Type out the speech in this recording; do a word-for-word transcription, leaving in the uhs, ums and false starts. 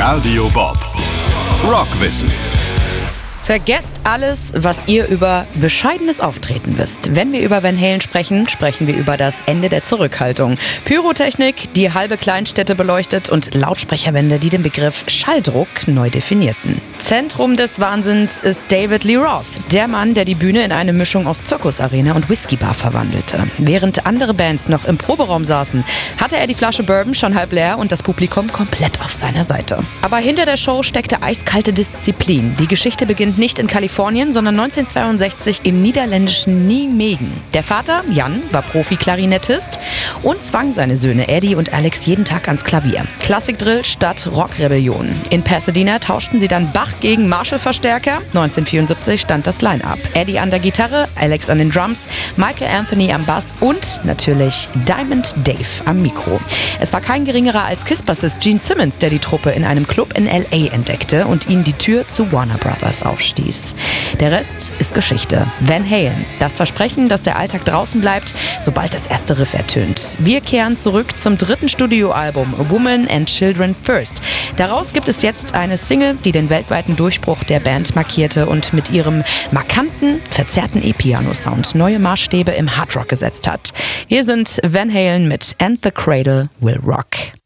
Radio Bob. Rockwissen. Vergesst alles, was ihr über bescheidenes Auftreten wisst. Wenn wir über Van Halen sprechen, sprechen wir über das Ende der Zurückhaltung. Pyrotechnik, die halbe Kleinstädte beleuchtet und Lautsprecherwände, die den Begriff Schalldruck neu definierten. Zentrum des Wahnsinns ist David Lee Roth, der Mann, der die Bühne in eine Mischung aus Zirkusarena und Whiskybar verwandelte. Während andere Bands noch im Proberaum saßen, hatte er die Flasche Bourbon schon halb leer und das Publikum komplett auf seiner Seite. Aber hinter der Show steckte eiskalte Disziplin. Die Geschichte beginnt nicht in Kalifornien, sondern neunzehnhundertzweiundsechzig im niederländischen Nijmegen. Der Vater, Jan, war Profi-Klarinettist und zwang seine Söhne Eddie und Alex jeden Tag ans Klavier. Klassikdrill statt Rockrebellion. In Pasadena tauschten sie dann Bach gegen Marshall-Verstärker. neunzehnhundertvierundsiebzig stand das Line-Up. Eddie an der Gitarre, Alex an den Drums, Michael Anthony am Bass und natürlich Diamond Dave am Mikro. Es war kein geringerer als Kiss-Bassist Gene Simmons, der die Truppe in einem Club in L A entdeckte und ihnen die Tür zu Warner Brothers aufstieß. Der Rest ist Geschichte. Van Halen, das Versprechen, dass der Alltag draußen bleibt, sobald das erste Riff ertönt. Wir kehren zurück zum dritten Studioalbum Women and Children First. Daraus gibt es jetzt eine Single, die den weltweiten Durchbruch der Band markierte und mit ihrem markanten, verzerrten E-Piano-Sound neue Maßstäbe im Hardrock gesetzt hat. Hier sind Van Halen mit And the Cradle Will Rock.